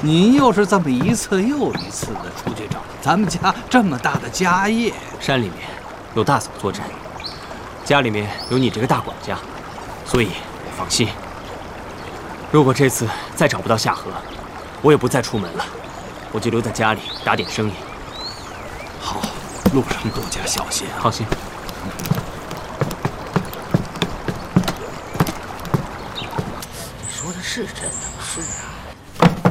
您又是这么一次又一次的出去找咱们家这么大的家业。 山里面有大嫂坐镇，家里面有你这个大管家，所以我放心。如果这次再找不到夏荷，我也不再出门了，我就留在家里打点生意。 好，路上多加小心啊。 放心。 说的是真的吗？是啊。